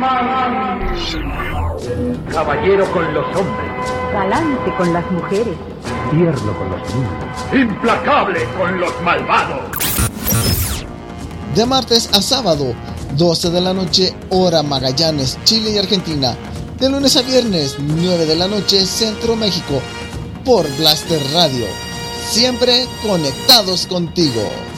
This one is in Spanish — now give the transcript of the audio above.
Caballero con los hombres. Galante con las mujeres. Tierno con los niños. Implacable con los malvados. De martes a sábado, 12 de la noche, hora Magallanes, Chile y Argentina. De lunes a viernes, 9 de la noche, Centro México. Por Blaster Radio. Siempre conectados contigo.